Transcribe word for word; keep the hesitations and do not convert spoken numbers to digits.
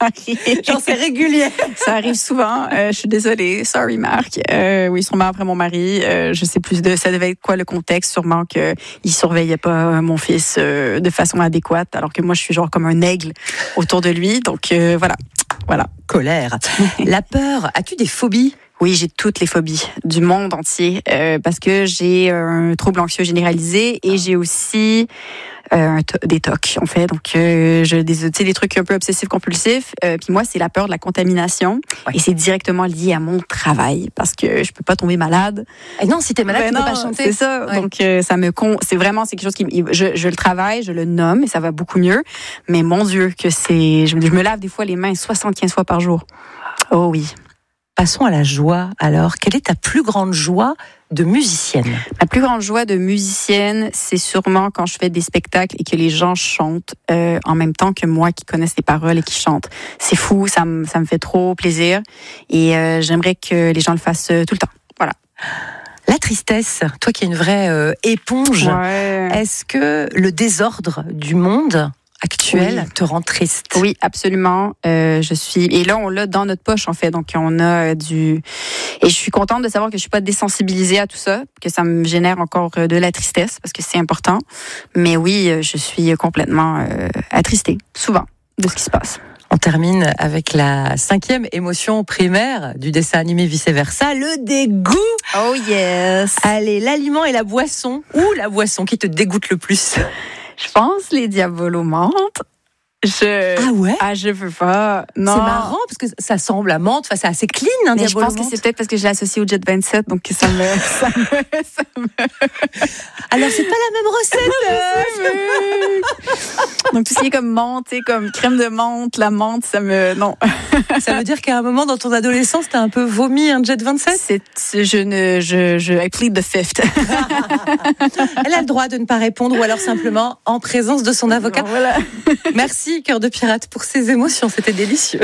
arrive. Genre, c'est régulier. Ça arrive souvent. Euh, je suis désolée. Sorry, Marc. Euh, oui, sûrement après mon mari. Euh, je sais plus de, ça devait être quoi le contexte. Sûrement qu'il surveillait pas mon fils euh, de façon adéquate, alors que moi, je suis genre comme un aigle autour de lui. Donc, euh, voilà. Voilà. Colère. La peur. As-tu des phobies? Oui, j'ai toutes les phobies du monde entier euh, parce que j'ai un trouble anxieux généralisé et j'ai aussi euh, un to- des T O C en fait. Donc, euh, je des, tu sais, des trucs un peu obsessifs compulsifs. Euh, puis moi, c'est la peur de la contamination Ouais. et c'est directement lié à mon travail parce que je peux pas tomber malade. Et non, si t'es malade, Ben tu non, peux pas chanter. c'est ça. Ouais. Donc, euh, ça me con. C'est vraiment c'est quelque chose qui me- je, je le travaille, je le nomme et ça va beaucoup mieux. Mais mon Dieu, que c'est. Je, me- je me lave des fois les mains soixante-quinze fois par jour. Oh oui. Passons à la joie. Alors, quelle est ta plus grande joie de musicienne? Ma plus grande joie de musicienne, c'est sûrement quand je fais des spectacles et que les gens chantent euh, en même temps que moi qui connaissent les paroles et qui chantent. C'est fou, ça me ça me fait trop plaisir et euh, j'aimerais que les gens le fassent euh, tout le temps. Voilà. La tristesse, toi qui es une vraie euh, éponge, Ouais. est-ce que le désordre du monde actuel Oui. te rend triste? Oui, absolument. Euh, je suis et là on l'a dans notre poche en fait, donc on a euh, du et je suis contente de savoir que je suis pas désensibilisée à tout ça, que ça me génère encore euh, de la tristesse parce que c'est important. Mais oui, euh, je suis complètement euh, attristée souvent de ce qui se passe. On termine avec la cinquième émotion primaire du dessin animé Vice Versa, le dégoût. Oh yes. Allez, l'aliment et la boisson, ou la boisson qui te dégoûte le plus? Je pense les diabolos menthe. Je Ah ouais? ah je veux pas. Non. C'est marrant parce que ça semble à menthe, enfin, c'est assez clean, un Mais je diabolo pense que menthe. c'est peut-être parce que je l'associe au Jet vingt-sept, donc que ça me, ça me, ça me... Alors c'est pas la même recette. euh. Donc tout ce qui est comme menthe, tu sais, comme crème de menthe, la menthe, ça me non. Ça veut dire qu'à un moment dans ton adolescence, t'as un peu vomi un Jet vingt-sept? C'est je ne je je I plead the fifth. Elle a le droit de ne pas répondre ou alors simplement en présence de son avocat. Voilà. Merci Cœur de Pirate pour ces émotions, c'était délicieux.